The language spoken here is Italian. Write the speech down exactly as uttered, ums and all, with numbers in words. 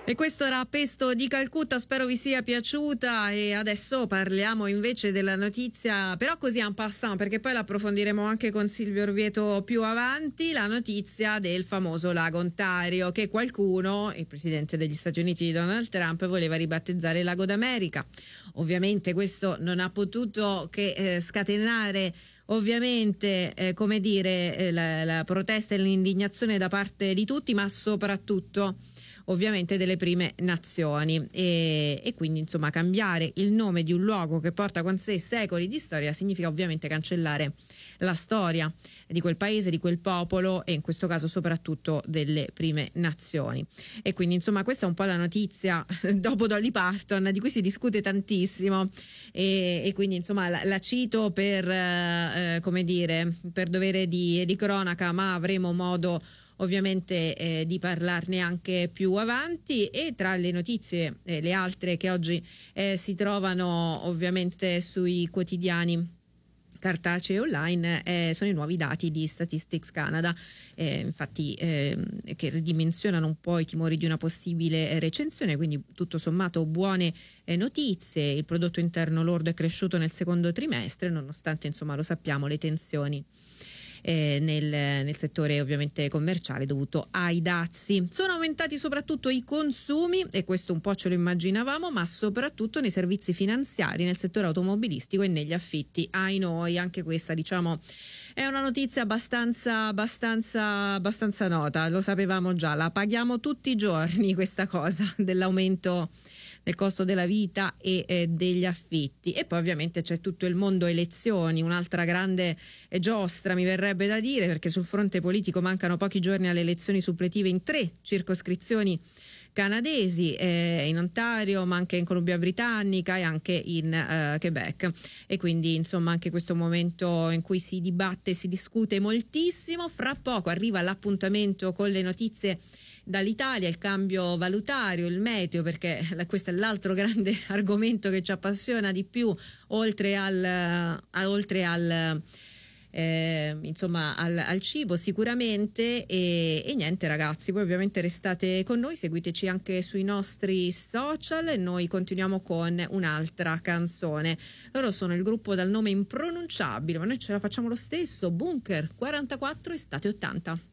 E questo era Pesto di Calcutta, spero vi sia piaciuta e adesso parliamo invece della notizia, però così en passant, perché poi l'approfondiremo anche con Silvio Orvieto più avanti, la notizia del famoso lago Ontario che qualcuno, il presidente degli Stati Uniti Donald Trump, voleva ribattezzare Lago d'America. Ovviamente questo non ha potuto che eh, scatenare ovviamente eh, come dire eh, la, la protesta e l'indignazione da parte di tutti, ma soprattutto ovviamente delle prime nazioni e, e quindi insomma cambiare il nome di un luogo che porta con sé secoli di storia significa ovviamente cancellare la storia di quel paese, di quel popolo e in questo caso soprattutto delle prime nazioni. E quindi insomma questa è un po' la notizia dopo Dolly Parton di cui si discute tantissimo e, e quindi insomma la, la cito per eh, come dire per dovere di, di cronaca, ma avremo modo ovviamente eh, di parlarne anche più avanti. E tra le notizie eh, le altre che oggi eh, si trovano ovviamente sui quotidiani cartacei online eh, sono i nuovi dati di Statistics Canada, eh, infatti eh, che ridimensionano un po' i timori di una possibile recensione, quindi tutto sommato buone eh, notizie. Il prodotto interno lordo è cresciuto nel secondo trimestre nonostante, insomma, lo sappiamo, le tensioni Eh, nel, nel settore ovviamente commerciale dovuto ai dazi. Sono aumentati soprattutto i consumi e questo un po' ce lo immaginavamo, ma soprattutto nei servizi finanziari, nel settore automobilistico e negli affitti. Ai noi, anche questa diciamo è una notizia abbastanza abbastanza abbastanza nota, lo sapevamo già, la paghiamo tutti i giorni questa cosa dell'aumento del costo della vita e eh, degli affitti. E poi ovviamente c'è tutto il mondo elezioni, un'altra grande eh, giostra mi verrebbe da dire, perché sul fronte politico mancano pochi giorni alle elezioni suppletive in tre circoscrizioni canadesi, eh, in Ontario ma anche in Columbia Britannica e anche in eh, Quebec, e quindi insomma anche questo momento in cui si dibatte, si discute moltissimo. Fra poco arriva l'appuntamento con le notizie dall'Italia, il cambio valutario, il meteo, perché questo è l'altro grande argomento che ci appassiona di più, oltre al, a, oltre al eh, insomma al, al cibo sicuramente. E, e niente ragazzi, voi ovviamente restate con noi, seguiteci anche sui nostri social e noi continuiamo con un'altra canzone. Loro sono il gruppo dal nome impronunciabile, ma noi ce la facciamo lo stesso, Bunker quarantaquattro Estate ottanta.